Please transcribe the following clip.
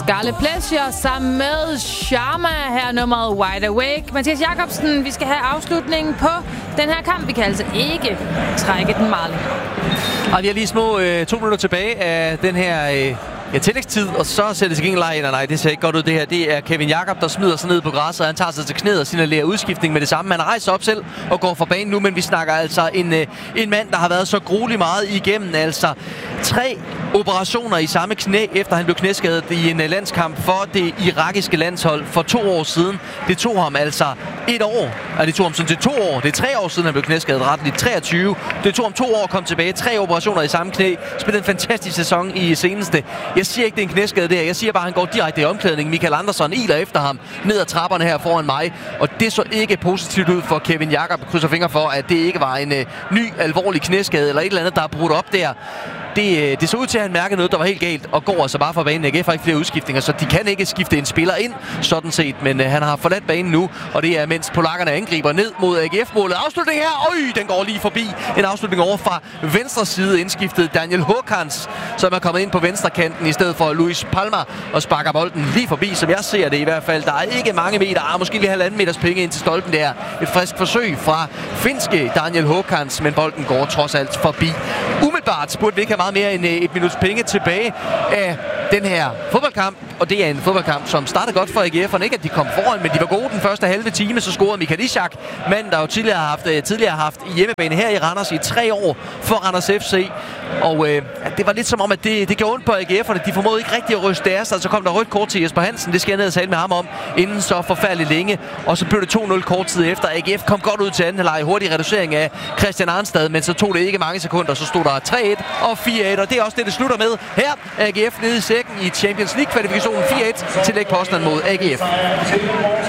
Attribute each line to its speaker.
Speaker 1: Scarlet Pleasure sammen med Sharma her nummeret Wide Awake. Mathias Jacobsen, vi skal have afslutningen på den her kamp. Vi kan altså ikke trække den meget længere.
Speaker 2: Og vi har lige små 2 minutter tilbage af den her tillægstid, og så ser det til gengæld nej, det ser ikke godt ud det her. Det er Kevin Jakob, der smider sig ned på græsset, han tager sig til knæet og signalerer udskiftning med det samme. Han rejser op selv og går fra banen nu, men vi snakker altså en mand, der har været så gruelig meget igennem. Altså 3 operationer i samme knæ, efter han blev knæskadet i en landskamp for det irakiske landshold for 2 år siden. Det tog ham altså 1 år. Det tog ham sådan til 2 år. Det er 3 år siden, han blev knæskadet retteligt. 23. Det tog ham 2 år at komme tilbage. 3 operationer i samme knæ. Spillede en fantastisk sæson i seneste. Jeg siger ikke, det er en knæskade der. Jeg siger bare, at han går direkte i omklædningen. Michael Andersson iler efter ham ned ad trapperne her foran mig. Og det så ikke positivt ud for Kevin Jakob. Krydser fingre for, at det ikke var en ny alvorlig knæskade eller et eller andet, der er brudt op der. Det så ud til, at han mærkede noget, der var helt galt, og går altså bare fra banen. AGF har ikke flere udskiftninger, så de kan ikke skifte en spiller ind, sådan set. Men han har forladt banen nu, og det er, mens polakkerne angriber ned mod AGF-målet. Afslutning her, den går lige forbi. En afslutning over fra venstre side, indskiftet Daniel Håkans, som er kommet ind på venstrekanten i stedet for Luis Palma, og sparker bolden lige forbi, som jeg ser det i hvert fald. Der er ikke mange meter, måske lige 1,5 meters penge ind til stolpen der. Et frisk forsøg fra finske Daniel Håkans, men bolden går trods alt forbi. Umiddelbart burde vi ikke have meget mere end 1 minuts penge tilbage af den her fodboldkamp, og det er en fodboldkamp, som startede godt for AGF'erne. Ikke at de kom foran, men de var gode den første halve time, så scorede Michael Ishak, manden der jo tidligere har haft hjemmebane her i Randers i 3 år for Randers FC. Og det var lidt som om, at det gjorde ondt på AGF'erne. De formåede ikke rigtig at ryste deres, så kom der rødt kort til Jesper Hansen. Det skal jeg ned og tale med ham om, inden så forfærdeligt længe. Og så blev det 2-0 kort tid efter. AGF kom godt ud til anden halvleg. Hurtig reducering af Christian Arnstad, men så tog det ikke mange sekunder. Så stod der 3-1 og 4-1, og det er også det slutter med. Her AGF nede i sækken i Champions League-kvalifikationen 4-1 til lægposterne mod AGF.